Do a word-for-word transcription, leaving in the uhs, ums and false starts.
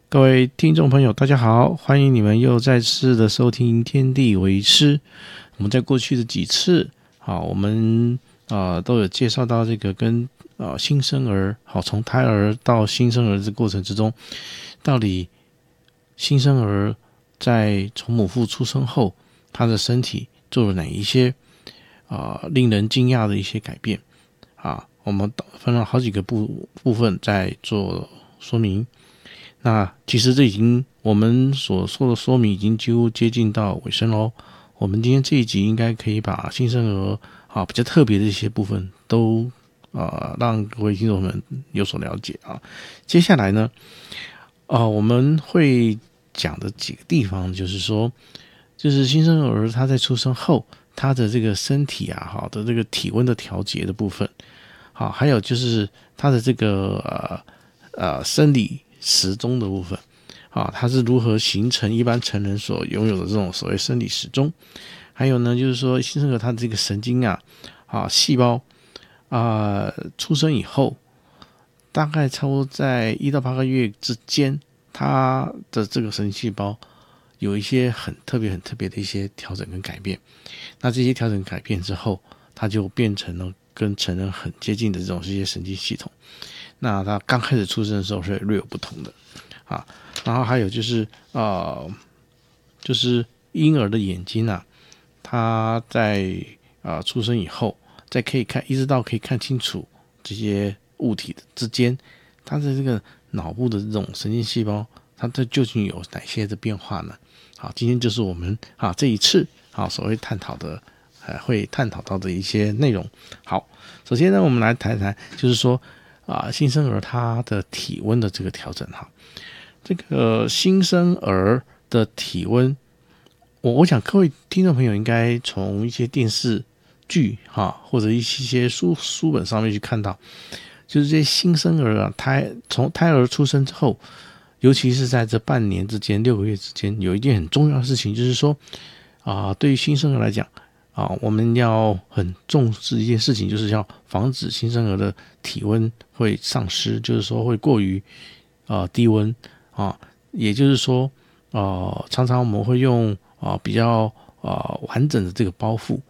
各位听众朋友，大家好，欢迎你们又再次的收听天地为师。我们在过去的几次，好，我们啊、呃、都有介绍到这个跟啊、呃、新生儿，好，从胎儿到新生儿这过程之中，到底新生儿在从母腹出生后，他的身体做了哪一些啊、呃、令人惊讶的一些改变啊？我们分了好几个部部分在做说明。那其实这已经我们所说的说明已经几乎接近到尾声喽。我们今天这一集应该可以把新生儿啊比较特别的一些部分都呃让各位听众们有所了解啊。接下来呢，啊我们会讲的几个地方就是说，就是新生儿他在出生后他的这个身体啊好的这个体温的调节的部分，好，还有就是他的这个呃呃生理时钟的部分，啊，它是如何形成一般成人所拥有的这种所谓生理时钟？还有呢，就是说新生儿他的这个神经啊，啊细胞啊、呃、出生以后，大概差不多在一到八个月之间，它的这个神经细胞有一些很特别、很特别的一些调整跟改变。那这些调整改变之后，它就变成了跟成人很接近的这种这些神经系统。那他刚开始出生的时候是略有不同的啊，然后还有就是呃，就是婴儿的眼睛啊，他在啊、呃、出生以后，在可以看一直到可以看清楚这些物体的之间，他的这个脑部的这种神经细胞，它这究竟有哪些的变化呢？好，今天就是我们啊这一次啊所谓探讨的，呃会探讨到的一些内容。好，首先呢，我们来谈谈，就是说。啊，新生儿他的体温的这个调整哈，这个新生儿的体温，我我想各位听众朋友应该从一些电视剧哈，或者一些书书本上面去看到，就是这些新生儿啊，胎从胎儿出生之后，尤其是在这半年之间、六个月之间，有一件很重要的事情，就是说啊，对于新生儿来讲。啊，我们要很重视一件事情，就是要防止新生儿的体温会丧失，就是说会过于呃低温啊，也就是说，呃，常常我们会用啊比较呃完整的这个包覆